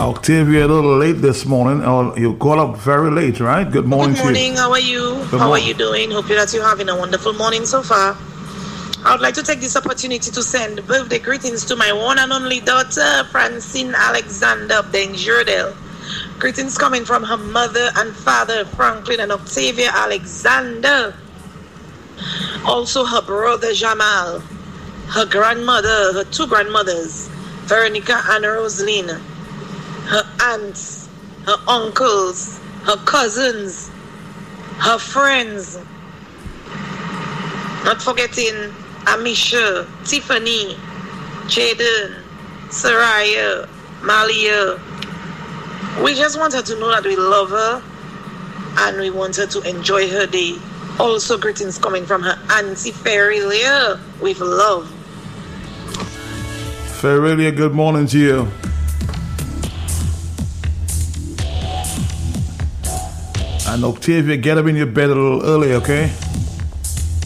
Octavia, a little late this morning. Oh, you got up very late, right? Good morning Good to you. morning. How are you? Good How are morning. you doing? Hope that you're having a wonderful morning so far. I would like to take this opportunity to send birthday greetings to my one and only daughter, Francine Alexander Benjurdel. Greetings coming from her mother and father, Franklin and Octavia Alexander. Also her brother, Jamal. Her grandmother, her two grandmothers, Veronica and Rosaline. Her aunts, her uncles, her cousins, her friends. Not forgetting Amisha, Tiffany, Jaden, Saraya, Malia. We just want her to know that we love her and we want her to enjoy her day. Also greetings coming from her auntie Ferilia with love. Ferilia, good morning to you. And Octavia, get up in your bed a little early, okay?